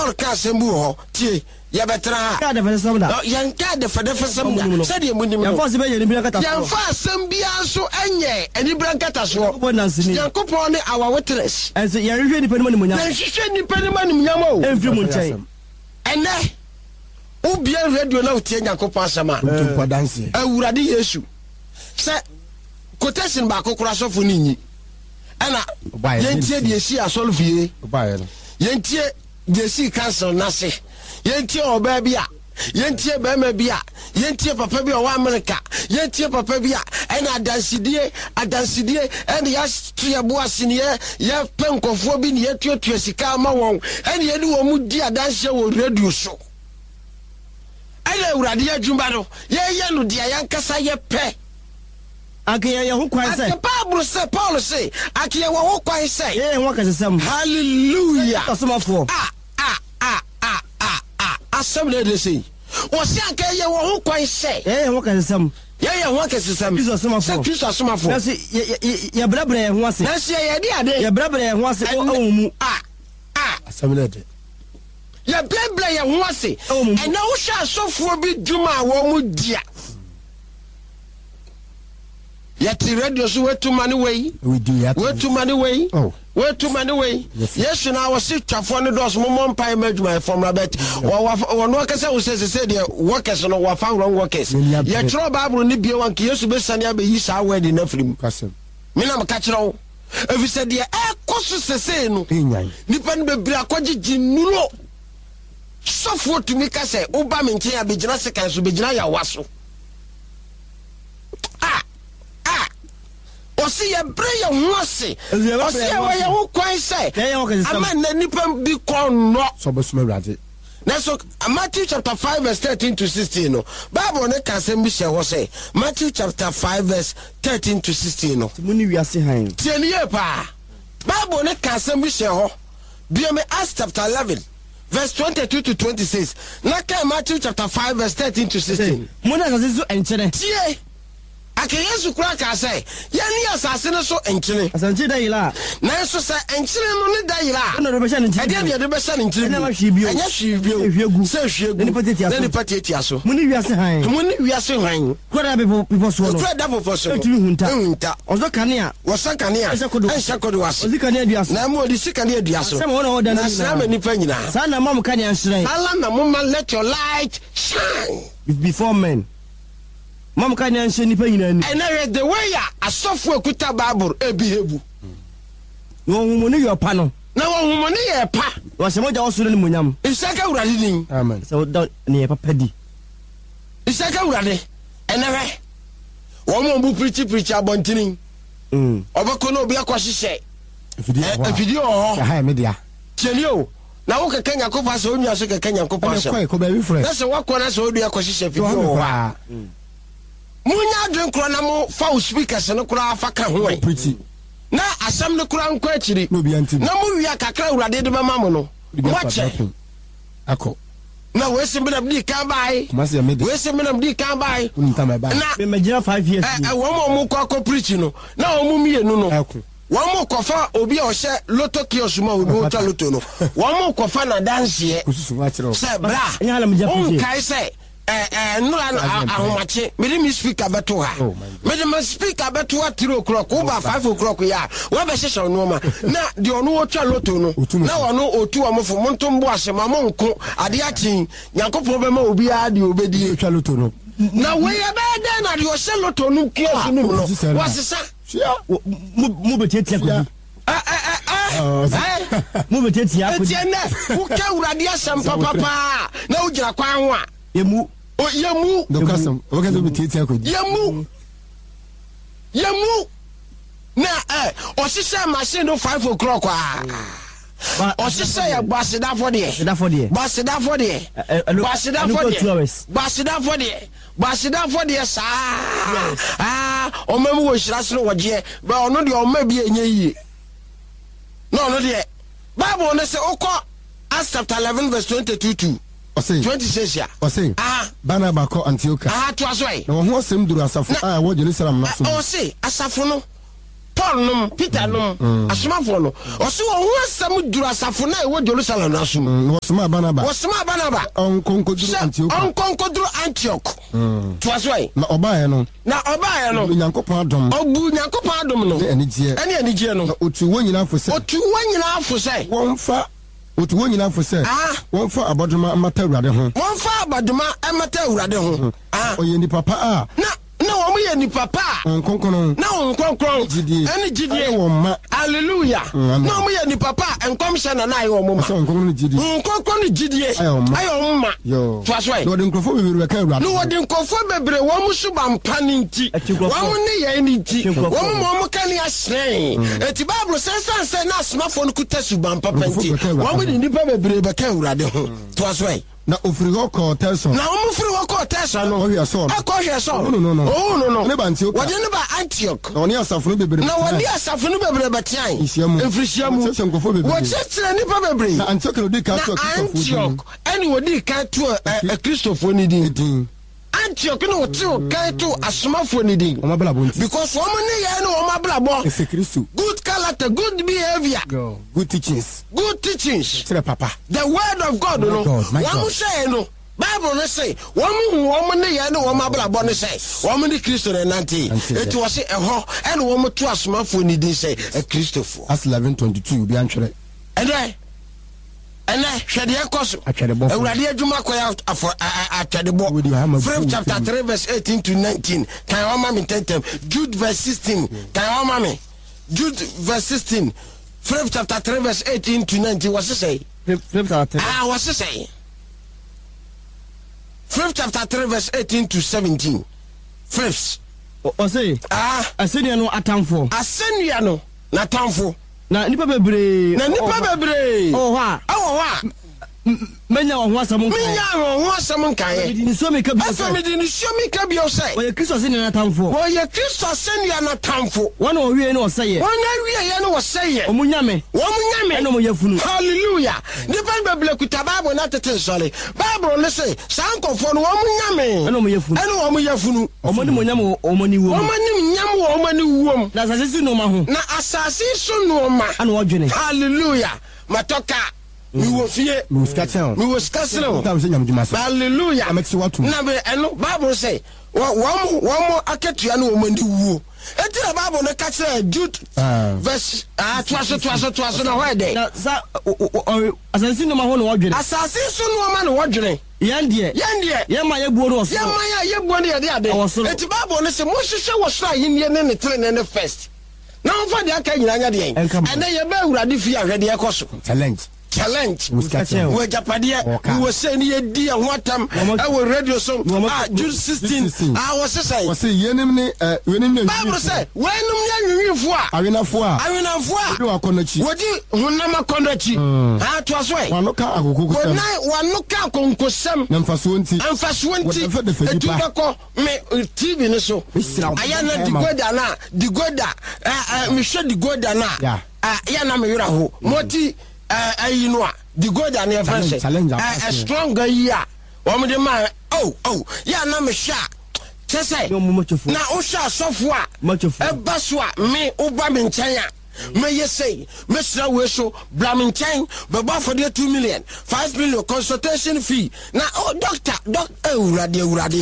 Paul ka sembu ho tie ya betra ka de fesam da yan ka de fesam da said ye munim yan fa se be ye ni brankata yan fa sem bia so enye ani brankata so Yankopon ne our witness enso ye hwehwe ni pani manimunyam na hwehwe ni pani manimunyam o emfi mu nchen ene ubia radio na utie Yankopon asema ntumpa dance awurade Yesu se quotation ba kokora sofo ni nyi ana yentie de esi asolfie yentie de esi council nase yentie oba bia yentie bema bia yentie papa bia wa America yentie papa bia ana adansidie ene ya stua boase ne ya penkofo bi ne ya tuatua sika ma won ene ye ni wo mu di adanse wo radio so ana awurade adwumba no ye no dia yankasa ye pe akiye ye ho kwan say Bible say Paul say akiye wo ho kwan say ho kasesam hallelujah asomafo assembly de say o se akaye wo ho kwan say ho kasesam ye ho kasesam Jesus asomafo na se ye brabra ye ho ase na se ye de ade ye brabra ye ho ase o mu assembly de ye brabra ye ho ase ena wo hwa asofo bi dwuma wo mu dia yeti radio so wetu mani wey wetu mani wey wetu mani wey yes na wasi twafo ne dos mo mpai madwuma formula bet wo no kase wo se de workers no wa fa wrong workers ye tro Bible ni bie wan ke Yesu be sane abeyi sa word na frim me na mka kire efi se de ekoso sese no nipa ne bebira akogigi nulo sofo tumi kase oba me nchen abegina sekan so begina ya waso osi ye breya huase osi ye wo kwan say ama na nipa bi kon no so besuma wrade na so Matthew chapter 5 verse 13 to 16 no Bible ne ka sem bi she ho say Matthew chapter 5 verse 13 to 16 no muni wiase han tieni ye pa Bible ne ka sem bi she ho bi me Acts chapter 11 verse 22 to 26 na ka Matthew chapter 5 verse 13 to 16 muna zazizu enchere tie ake Yesu kura ka say ya ni asase ne so enkyene asanche da yila na so say enkyene no ne da yila na do be sha ne nkyene ade de be sha ne nkyene na ma hwibio anya hwibio hwiegu say hwiegu ne pateti aso muni wiase han muni wiase han kwada people so no kwada people so etumi hunta ozo kanea wosa kanea ehya kodo waso ozi kanea duaso na mo odi sikane duaso sama wona oda na sama nipa nyina sa na mam kanea nhire ala na mama let your light shine before men mam kanea nhire nipa nyina ni and the way asofo ekuta Bible ebihebu wo humuni yo pa no na wo humuni ye pa wo se moja wo suru ni munyam isaka urade din amen so da ni papa di isaka urade enewe wo mo bu preach abontini obako na obi akwahihye video ho ha media chelio na wo keka Nyankopon so onua so keka Nyankopon so ko ba wi fresh na so wakona so odu akwahihye video ho munya dwen kro na mo fa speakers no kro afa ka ho na asam no kro anko akiri na mo wi akakra urade de mama mo no wache ako na we se mbina bdi kan bai we se mbina bdi kan bai na me majira 5 years wo mo ko preach no na wo mo mienu no wo mo ko fa obi a o hye loto kiosk ma obi o ta loto no wo mo ko fa na dance ye se bra on kai se no ahomache me dem speaker beto ha me dem speaker beto ha 3 o'clock over 5 o'clock ya we be hye no ma na de ono o twa loto no na wono otu amofo montombo asema monko ade akin Yankopon be ma obi a de obedi twa loto no na we ya be de na de o hye loto no kiosk no no wasesa mu betetia ko mu betetia ko etienne wo ka urade asem papa na ugira kwan ho a yemu no custom o ka do betetia ko yemu na o sise machine no 5 o'clock o sise ya basida for there sa o memu wo hira so wo je ba ono de o ma bi enye yi no no de Bible no say okọ Acts chapter 11 verse 22 to 26 ya say bana ba ko Antioch to aso na wo ho asem duru asafo wo Jerusalem na so o say asafo no Paul nom Peter nom asomafo no oso wo hu asam duru asafo na e wo Jerusalem na so wo soma Barnaba onkonkoduru Antioch to aswai na obaye no Nyankopon adom no ene anigye no otu wo nyina fo se wonfa otu wo nyina fo se wonfa abodoma mata Awurade ho oye ni papa na wo ye ni papa nkonkono na nkonkron ene gidie hallelujah na wo ye ni papa enkomsha na ayi wo mama nkonkron gidie ayo mma to aswai no de nkrofo bebre ka Awurade no de nkrofo bebre wo mu suba mpani nti wo mu ne ye ni nti wo mu kan ya sren eti bible sense na asmafo no kuta suba mpapa nti wo mu ni pa bebre be ka Awurade ho to aswai na ofrigo ko Telson na o mfrigo ko Telson no hwe so no ne ba Antioch wode ne ba Antioch na oni asafo no bebre betian enfrisiamu wo chetre ni pa bebre na Antioch no di ka to Antioch ani wodi ka to Christopher ni din Antioch no to ka to asomafo ni din because wo ne ye no wo mablabo efe Kristo good character, good behavior, good teachings papa the word of God no one say no Bible no say one woman ne ye no wo mablabo no say one the Christian and nanti it was a ho and wo to asomafo ni din say a Christopher as 11:22 bi antwere and hwede ekos Awurade adwuma koya atwedebo Philip chapter 3 verse 18 to 19 can you mama tentem Jude verse 16 can you mama Jude verse 16 Philip chapter 3 verse 18 to 19 what say Philip chapter 3 what say Philip chapter 3 verse 18 to 17 Philip o say asenia no atamfo na atamfo na nipa bebre oh ha menya ho asam nkan medini so me ka bi o say oye Kristo se na tamfo wona o wie no say omunyame eno mo yafunu hallelujah nipa bebre kuta Bible na tete nsole Bible le say sankofo no omunyame eno mo yafunu omoni monyam omoni wuom na asase si no ma ho na asase so no ma ana odwene hallelujah matoka mi wo fie mi wo skaselo hallelujah na be eno Bible say wo aketua na wo mandi wuo eti na Bible no catch Jude verse twaso na why dey asase no ma ho no wodwene asase so no ma no wodwene yandie yema yebuo no so yebuo ne yade eti Bible no say mo hwehwe wo so ahinie ne tele ne first na mfa de aka nyina nya de en ene ye ba Awurade fi ahwede ekoso challenge we japade we say ni edi ho atam e radio so Jude 16 was say yenim ni Bible say wenum nya nwinfo awenafo wodi wakonochi wodi honam akonochi to aso e wanoka akonkosam mfaso nti etubeko me TV ni so ayana digoda me hwe digoda na ya na me yura ho moti you know the God and your friend a stronger year one the man yeah na me sha say na o sha sofwa e baswa me oba me nchen me yesay me sra we so bra me nchen be ba for the 2 million 5 million consultation fee na doctor Awurade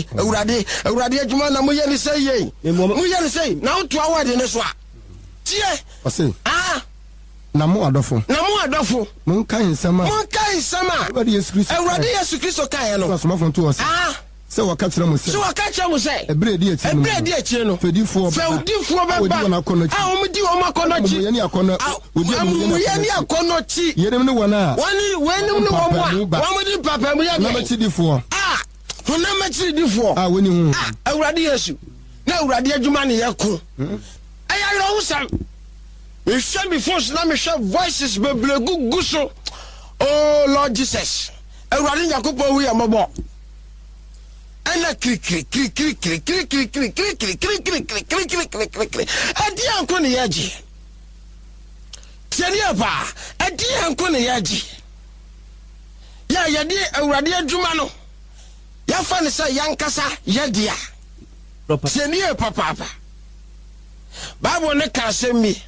adwuma na mo ye ni say na o to award ni so a tie na mo adofo mon kan sama Awurade Yesu Kristo kan no asomafo to wose se waka kire mo se ebre di akire no fedifo baba na konochi omudi o makonochi yeni akono akonochi yenem ne wona wenim ne wo wamudi papa mu ya na machidifo na machidifo woni hu Awurade Yesu na Awurade adwuma ne yako aya ro husam me shall be forced na me shall voices be blegu so oh Lord Jesus Awurade Yakobo wi amabo ana kri adi anko ne yaji tiani aba adi anko ne yaji ya yadi Awurade adwuma no ya fa ne say yankasa yadia tiani papa Bible ne ka asɛm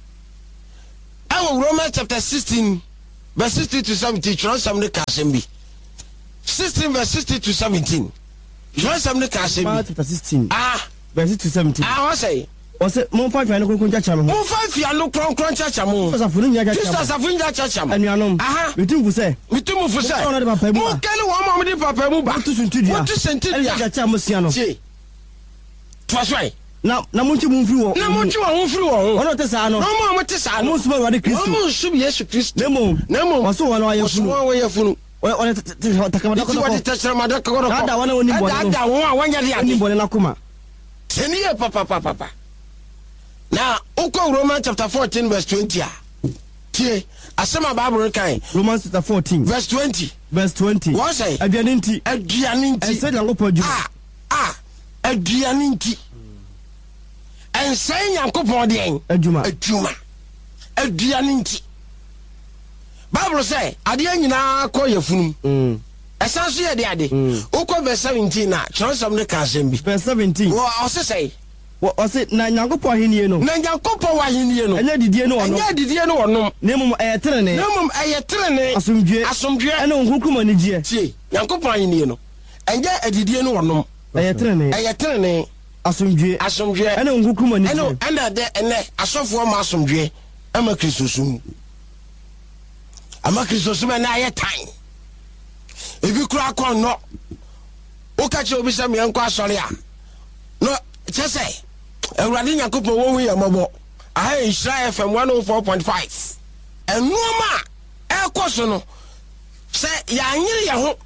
Romans chapter 16 verse 60 to 70 Jerusalem ne ka asɛm 16 verse 60 to 17 Jerusalem ne ka asɛm chapter 16 verse 60 to 17 what say Monfa fiano kronkron chacha mo. Monfa fiano kronkron chacha mo. Asafo nya chacha. Kristo asafo nya chacha mo. Anuanom. Mitumfu se. Mo kele wo mo de papa mu ba. Tu suntudia. Tu suntudia. Chacha mo sia no. Twaswai. Na munchi mu mfiri wo. Na munchi wo mfiri wo. Ono te sa no. No mo te sa no. Mo suma Awurade Kristo. Mo sum Yesu Kristo. Nemo. Waso wono ayefunu. Waso ayefunu. One takamada ko. Ti takamada ko. Ada wana woni bone. Ada wo a wanya de ade. Woni bone na kuma. Teniye papa. Now, Romans chapter 14 verse 20. Tie, asema Bible kan. Romans chapter 14 verse 20. Verse 20. What say? Aduane nti. Ense Nyankopɔn adwuma. Aduane nti. Ense Nyankopɔn de adwuma. Aduane nti. Bible say, ade nyina kɔ yafunu. Esan so ye de ade. Ukɔ verse 17 na, Jerusalem ne ka asɛm bi. Verse 17. Wo ɔsɛ Ose na Nyankopɔn ahenie no. Na Nyankopɔn ahenie no. Enya didie no ono. Enya didie no ono. Nemum eyetrene. Asomdwe. Ena onkunkuma ni gie. Tie, Nyankopɔn ahenie no. Enya adidie no ono. Eyetrene. Asomdwe. Ena onkunkuma ni gie. Ena de ene asofo ma asomdwe ama Kristo sum. Ama Kristo sum na ayetan. Ebi kura kon no. O ka che obi se me enko asore a. No, chese. Awurade Nyankopɔn wo hu yamabo. Aha Israel FM 104.5. Enoma ekoso no. Se ya anyire ye ho.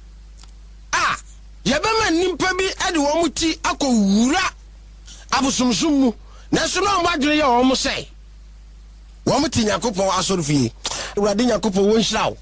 Yebema nimpa bi ade wo muti akowura abosomsom mu. Na so no mbadwere ye wo mo se. Wo muti Nyankopɔn asorofie. Awurade Nyankopɔn wo nhyirawo.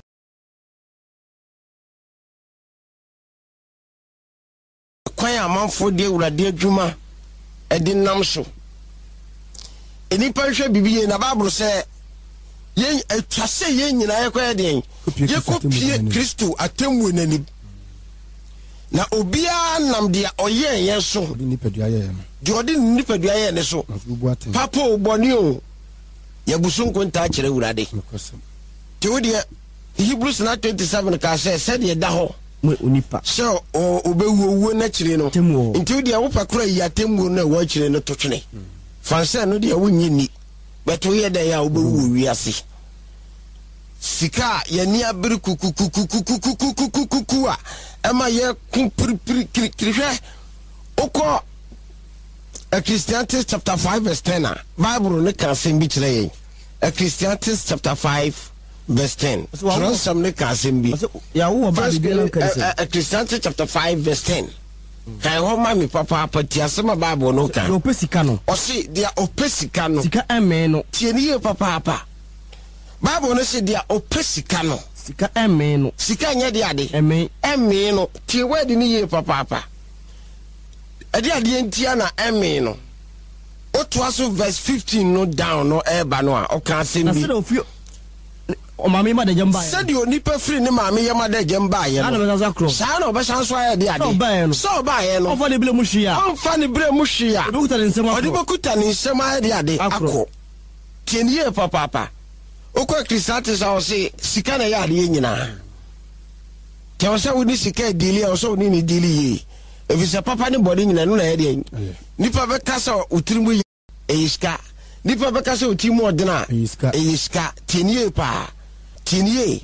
Kwan amanfo de Awurade adwuma edi nam so enipa hwe bibiye na Bible say yen atwase yen nyina yekoye den yekopie Kristo atemmu nani na obia nam de oye yen so de odi nipadua ye ne so papa oboni o yabusu nkonta kire Awurade te wodi Hebrews 9:27 ka say said ye da ho unipa so obewu na kire no nti de wo pakora yi atemmu na wo kire no totwene fanse no de wo nyini beto ye da ya obewu wiase sika ye ni abiri kukukukukukukukukuku a ema ye kumpirikirihwe okọ Ecclesiastes chapter 5 verse 10 Bible ne kan sem bi kire ye Ecclesiastes chapter 5 verse 10. Some ne kasembi. Ecclesiastes chapter 5 verse 10. Kai ho ma mi papa pati asema Bible no kan. Opesika no. O se dia opesika no. Sika eme no. Tieni ye papa. Bible no se dia opesika no. Sika eme no. Sika nya dia ade. Eme no. Tie word ni ye papa. Ade ade ntia na eme no. O to aso verse 15 no down no eba no a o kan sembi. O mama ma de jamba said you nipa free ni mama ye ma de jamba ye no na za kro sa na obesan so aye de ade so ba ye no o fa ne bre mu hwia o bekuta ni nsem aye de ade akọ tienie papa o ko Christianity o se sika na ya ade nyina ke o se woni sika dili o so woni ni dili ye efi se papa ni body nyina no na ye de nipa be kasa utirimu eyiska nipa be kasa utimu odena eyiska tienie pa tinie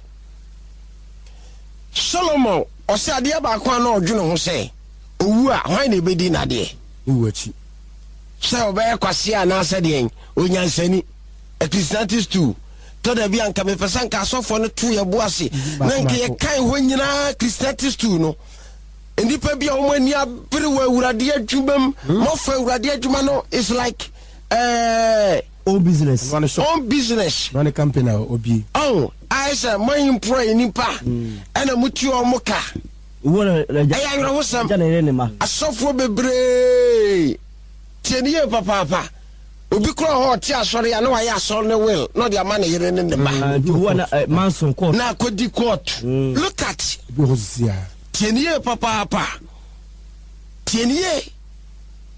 Solomon ose ade ba kwa na odwene ho se owu a hwan na ebedi na de uwachi se obaye kwase ana ase de onyansani Ecclesiastes 2 to da bi anka me pesa nka asofo no to ye boase na nke ye kan ho nyina Ecclesiastes 2 no enipa bi a o mani abere wa Awurade adwumam mo fa Awurade adwuma no is like own business run a company obi I say my pray nipa and a mutu o moka I know some a software bebre tienie papa obi kro ho ti asori ya no wa ya so no will not their money here in the ba manson court na kodi court look at tienie papa tienie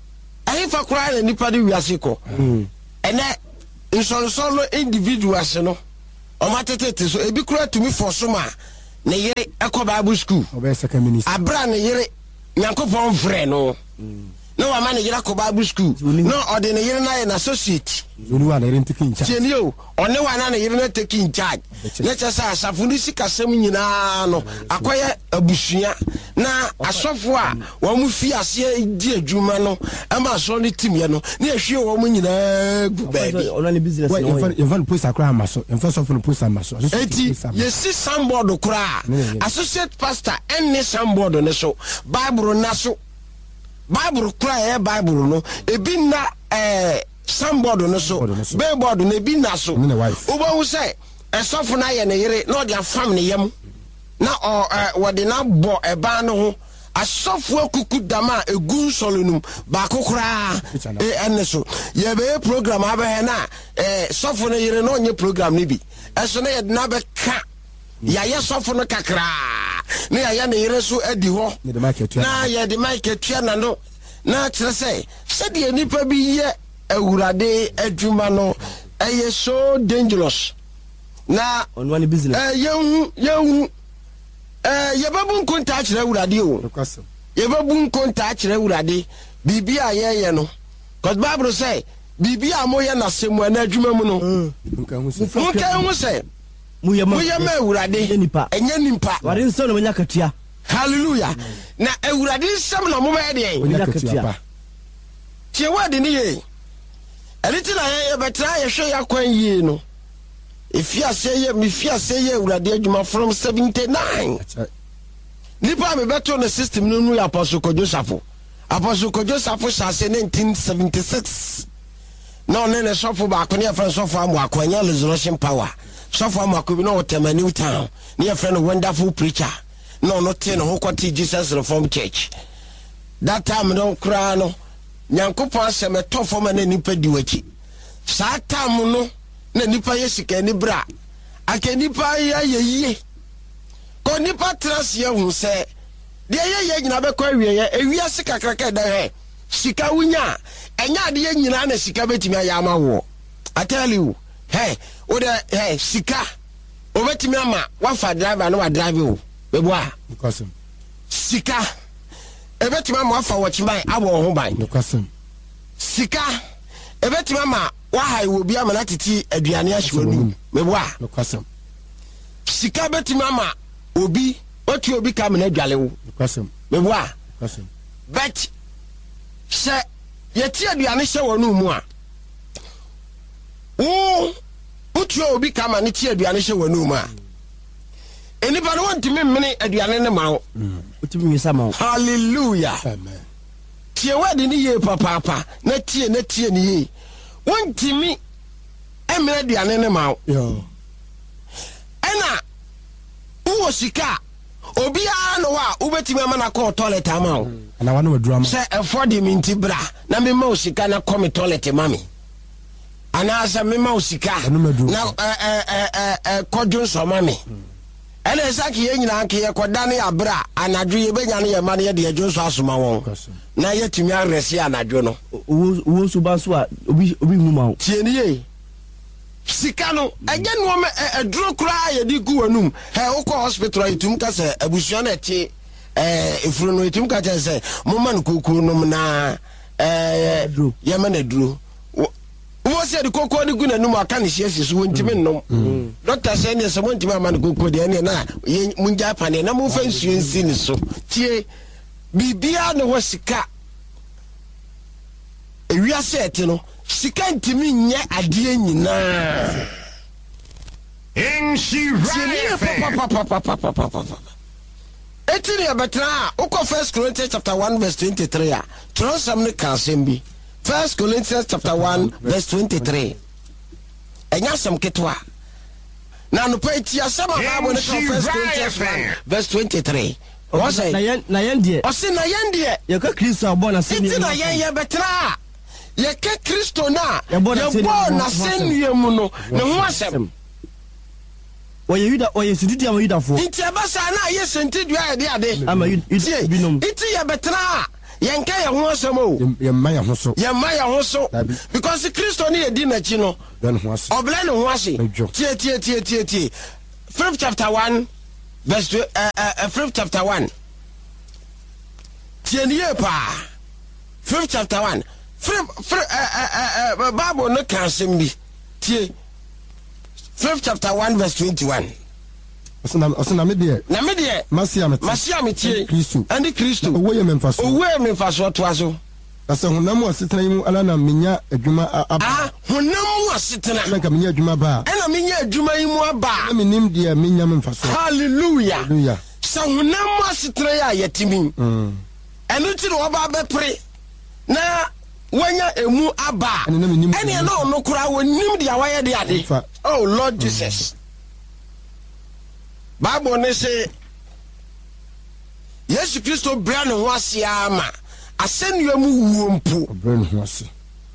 ahifa kura na nipa de wiase ko ene insonsolo individuals no o matetete so ebi kura tumi forso ma ne yere ekọ Bible school abra ne yere Nyankopon frɛ no no wa ma ne yere ekọ Bible school no ode ne yere na associate zonu na yere take in charge chenio one wa na yere na take in charge na chesa asafo ni sikasem nyina no akoye abusua na asofo a wo mu fi ase di adwuma no ama so ne tim ye no na ehwie wo mu nyina gu baabi ona ne business no even post akra amaso even so for post amaso eti yesi samboard kura associate pastor enne samboard ne so Bible na so Bible kura Bible no ebi na samboard no so billboard na ebi na so obo hu say esofo na ye ne yere na odi afam ne yam na wode na bo eba no ho asofo akuku dama egun solonum ba kokora enne so ye be program abe na sofo ne yere no onye program ni bi eso na ye na be ka ya ye sofo no kakra na ya ne yere so adi ho na ye de mic etua na no na kire say se de nipa bi ye awurade adwuma no eye so dangerous na onwani business yehu yebabu nkonta akire awurade o yebabu nkonta akire awurade bibia ye no cause Bible say bibia moye na semu na adwuma mu no nka hu say muyema awurade enye nimpa ware nso no nya katua hallelujah na awurade nsam na mo ba ye nya katua tie wadi ni ye eliti na ye betra ye hwe yakwan yi no if you say ye me fear say ye awurade adwuma from 79 nipa me beto na system no nu Apostle Joseph shase 1976 no ne sofo ba ko ne friend sofo amu akwanya resurrection power sofo amu akobi no Tema New Town ne friend wonderful preacher no te no hokoti Jesus Reformed Church that time no kra no Nyankopon aseme tofo ma na nipa diwachi saa time no na nipa yesika ni bra ake nipa ye ko nipa trase hu se de ye nyina be kwa wiye ewia sika kraka da he sika wunya enya de ye nyina na sika betimi ayama wo I tell you hey o de sika o betimi ama wa fa driver na wa drive o beboa because sika ebetimi ama wa fa watchman abo ho ban because sika ebetimi ama wa hai wo bia ma na titi aduane ahwanu meboa because sika betimi ama obi otu obi ka me na dwale wo because meboa but se yeti aduane hye wonu mu a wo otu obi ka ma ne ti aduane hye wonu mu a enipa no ntimi mmene aduane ne ma wo otimi nyisa ma wo hallelujah amen tie wadi ni ye papa na tie ni ye wontimi emre aduane ne ma wo yo ena wo sika obi a no wa ubetimi ama na call toilet ama wo na wana wadura ma se afford minti bra na me ma sika na come toilet mami ana asa me ma sika na kodun so mami ene saki ye nyina anke ye kodane abra anadwo ye benya ne ye ma ne ye de adwo asoma won na ye timi aresi anadwo no wo so ba so a obi hu ma wo tie ni ye sika no ege no me aduro kura ye di gu wanum he ukọ hospital itum ka se abusua na ti efuru no itum ka se mo man kokuru no na ye ma na duro wo se de kokuru ni gu na num aka ne hie so wontimi nnom doctor say ne se wontimi ama ne kokuru de ne na mun ja pane na mo fa nsuo nsi ne so tie bibia ne wo sika ewia se ete no sika ntimi nye adie nyina Enshi etiri abetra uko 1 Corinthians chapter 1 verse 23 a tronsam ne kansembi 1 Corinthians chapter 1 verse 23 enya sam ketwa na no pa ti asama Bible ne 1 Corinthians 1 verse 23 o say na yendie o say na yendie ye ka Kristo abona se ni na ye betra ye ke Kristo na ye bo na senue mu no ne ho asem oye yuda oye sididi ama yuda fo inti abasa na ye sentidua ye de ade ama yuda binom inti ye betra yenka ye ho asemo yemma ye ho so because Kristo ni edi na chi no obla ne ho ase tie Philip chapter 1 verse Philip chapter 1 tie nie pa Philip chapter 1 Bible no kan sem bi tie Philip chapter 1 verse 21 Osana me de Masia me tie and Kristo owo ye memfaso to aso ase honam asetena yi mu ala na menya adwuma aba honam asetena na ka menya adwuma ba na menya adwuma yi mu aba na menim de menya memfaso hallelujah sa honam asetena ya yetimi enu ti no ba be pre na wanya emu aba ene na ono kura wonim de awaye de ade oh Lord Jesus Bible ne say Yesu Kristo bra ne ho ase ama asenu amu wuompu bra ne ho ase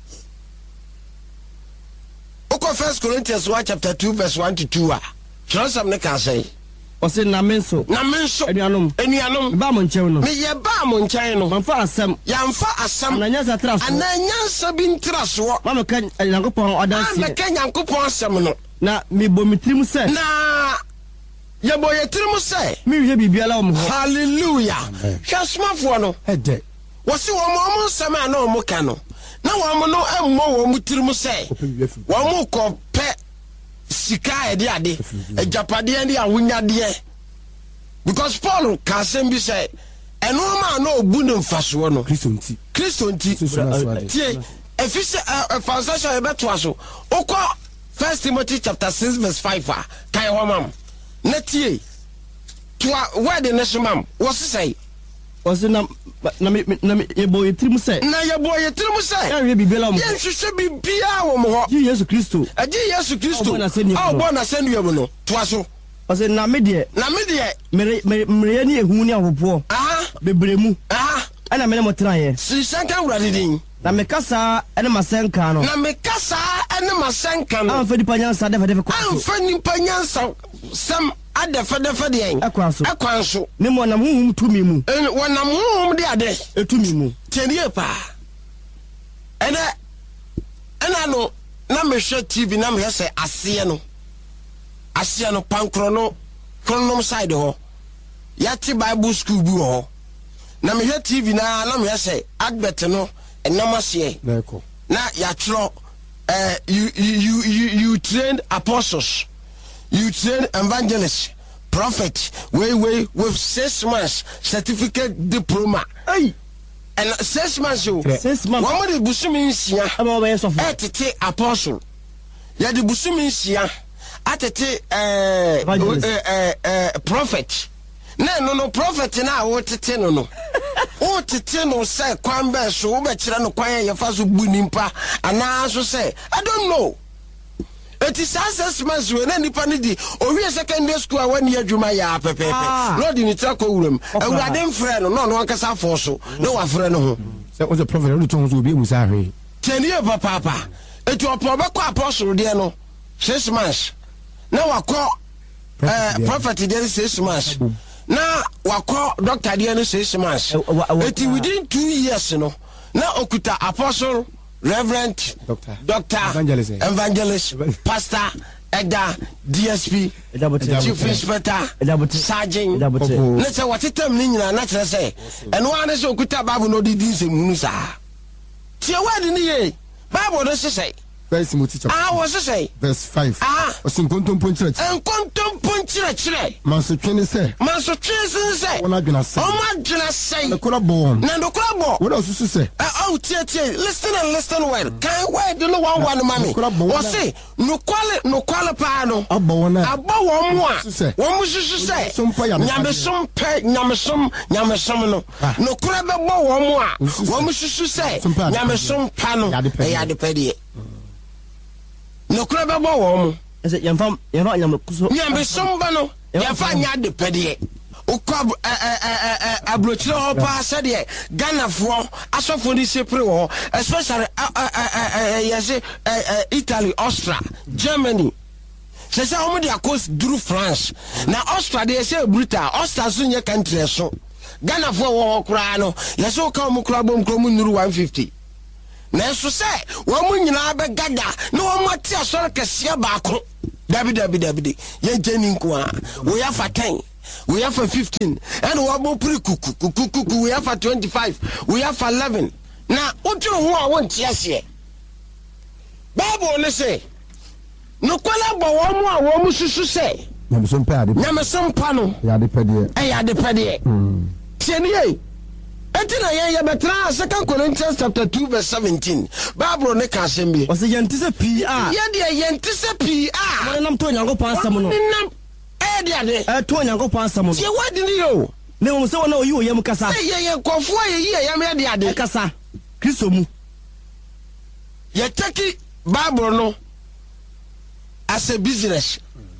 Oko 1 Corinthians 1 chapter 2 verse 1 to 2 Transam ne kan say o se na menso enuanom ba mo nchen no me ye ba mo nchen no manfa asem ananya sa bi ntraso ma me kan Yankopon odanse ma kan Yankopon asem no na me bo mitrim se na ya boye tirim se mi hwe bibiala om ho hallelujah hwasmafo no ede wo se wo mo nsem ana o mo ka no na wo no emmo wo mo tirim se wo mo ko pe sika ede ade ejapade ande awunyade because Paul ka sem bi say eno ma na obu ne mfaso no Kristo nti tie efise translation e beto aso okọ 1 Timothy chapter 6 verse 5 kai ho mam na tie to word ne shomam wo say na yebo yetrim se ya we bibela mo ya hwehwe bibia wo mo ho Yesu Kristo obo na senu yebo no to aso ose na me de mere ni ehu ni ahopo bebremu ana me ne motran ye si sanka wurade din na me kasa ene masenka no amfa di panyansa de kwa amfa ni panyansa sam adefa de yen akwanso ne mo nam huhum tumi mu wonam huhum de ade etumi mu tenie pa ena no na me hwe TV na me hwe ase no pankro no kronom side ho yati Bible school bu ho na me hwe TV na me hwe advert no enamase na ya tro you train apostles, you train evangelists, prophet, way with 6 months certificate diploma. Hey, and 6 months 6 months. One month busumi nsia. Atete apostle. Ya de busumi nsia. Atete prophet. No prophet na wo tete no. O tete no say kwan be so wo be kire no kwan ye fa so bu nimpa ana so say I don't know. It is 6 months when nipa ni di o wi secondary school when ye adwuma ya pepepe. Lord ni tra ko wuram. Awurade mfre no no ankasa fo so. No wa fre no ho. Say o the prophet o to so bi musa hwe. Tenie papa. Etu opo be kwa apostle de no 6 months. Na wakọ prophet de 6 months. Na wakọ doctor de no 6 months. It within 2 years no. Na okuta apostle, reverend, doctor, evangelist, pastor, Eda, DSP, chief inspector, sergeant. Na say what tem ni nyina na kire say. Eno ane say okuta Bible no di din se munu sa. Tie word ni ye. Bible no say. Verse Timothy chapter. Was say verse 5. Osinkontom ponchire. Enkontom ponchire. Manso twene say. Ona dwena say. Na kora bo. What else you say? Oh, tie. Listen well. Can word no one mami. O say no kwale pa no. Abo wona. Abo wo mo a. Wo mo susu say. Nyamesom no. No kora be bo wo mo a. Wo mo susu say. Nyamesom pa no. Ya de pede. No kura be bo wo mu ese yemfa nyamkuso nyambesomba no yafa nya de pede ukọ abrochire ho pa sede Ghana asofo ni sepre wo especially yes Italy, Austria, Germany. Sesa omo de akos duru France na Austria de say brutal Austria so nye country so Ghana for okra no yeso ka mu kra bom kro mu nuru 150 na so se wo mu nyina be gada na wo mati asore kese ba ko dabi ye jeni nko a we ya fa 10 we have for 15 and we have pretty kuku we have for 25 we have for 11 na otu ho a won tiase Bible ne say no kwala bo wo mu a wo mu susu say Nyamesompa no ya de pede tieni ye etina ye betra 2 Corinthians chapter 2 verse 17 Bible ne ka sembe o se yentise PA ye de yentise PA mo nam to Nyankopon asam no de to Nyankopon asam no ye wadi ni yo ne mo se wona oyi oyam kasa ye kofo ye yam ye de ade kasa Kristo mu ye take Bible no as a business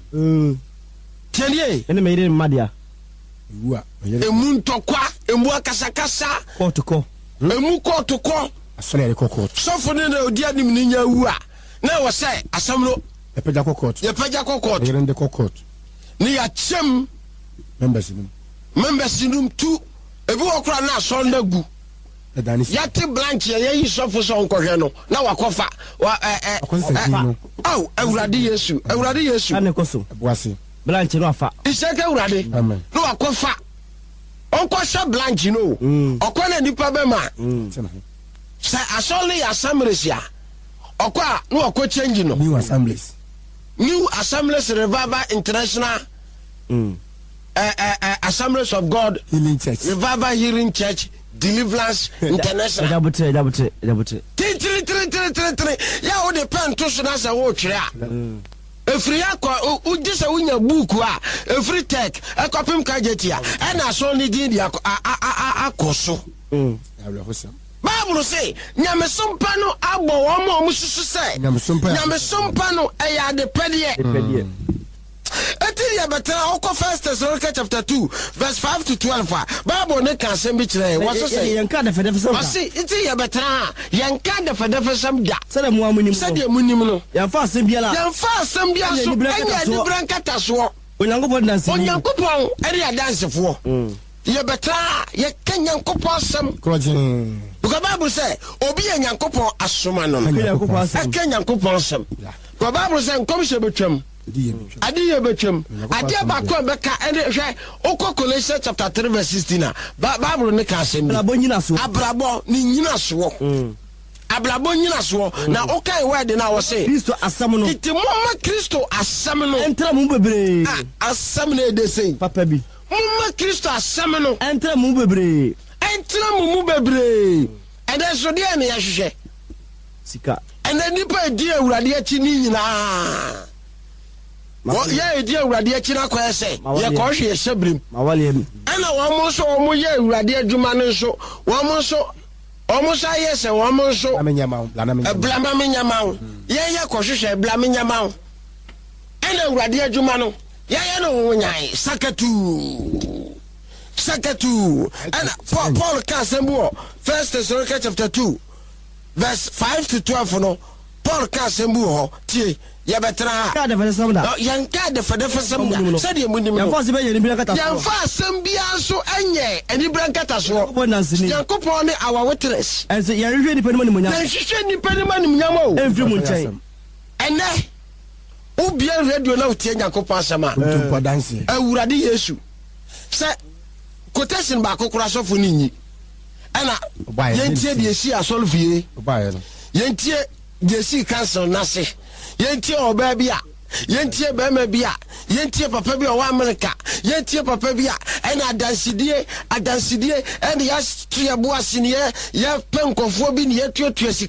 tieni ene me ire madia emu ntokwa emu akasakasa kotoko emu kotoko asole re kokot sofo ne na odi anim ni nya wu a na wo se asam no ye peja kokot ye rende kokot ni ya chem members num tu ebi okra na so ndagu yate branch ye yi sofo so nkohwe no na wakofa au awurade Yesu ane koso boase branch no afa iseke awurade no wakofa onkosha branch no okona nipa be ma sa asole assemblysia okwa no okwa change no new assemblies Revival International Assemblies of God Healing Church Revival Healing Church Deliverance International jabutre ya o de pen to so na sa wo twere a efri akọ ujisa wunya buku a efri tech akopim kajetia e na so ni din dia akoso Bible say nyamesompa no agbo wo mo mususu say nyamesompa no e ya de pede Eti ya betra oko 1 Thessalonians chapter 2 verse 5 to 12 Bible ne kan sem bi kire what say yanka da fedefesam say eti ya betra yanka da fedefesam da sada mu amunim sada munim no yanfa asem bia so anya ni brankata so Onyankopon eri adansefo ya betra ya kanyankopon asem because Bible say obi yanyankopon asoma no kanyankopon asem because Bible say nkom se betwam Adiye betwem ade ba ko be ka ene hwe okọ Colossians chapter 3 verse 16 Bible ne ka asem abrabo nyina so abrabo nyina so na okai word na wo say Kristo asam no iti momma Kristo asam no entra mu bebre asam ne de sei papa bi momma Kristo asam no entra mu bebre ende so de ne ya hwehwe sika ende nipa di awurade achi ni nyina ye edi awurade achi na kwa ese ye ko hwe sebrim mawalem ana wo mo so wo ye awurade adwuma no so wo mo so ayese wo mo so blama menyama ye ko hwehwe blama menyama ana awurade adwuma no ye no wo nyai sakatu ana Paul ka sembo 1 Thessalonians chapter 2 verse 5 to 12 no Paul ka sembo ho tie ya betra ka da fedefesam da yanka da fedefesam da sade munim yanfa se be ye ni brankata yanfa asem bia so anye ani brankata so Yankopon ne our witness ense ya hwehwe nipa ni manim nyam na hwehwe nipa ni manim nyam o enfri mu nchen ene ubia radio na utie Yankopon asema awurade Yesu se quotation ba kokora sofo ni nyi ana yentie de esi asolfie yentie jesi council nase yentie oba bia yentie bema bia yentie papa bia wa America yentie papa bia ena adansidie ena ya tuya boase ne ya penkofo bi ne ya tuatua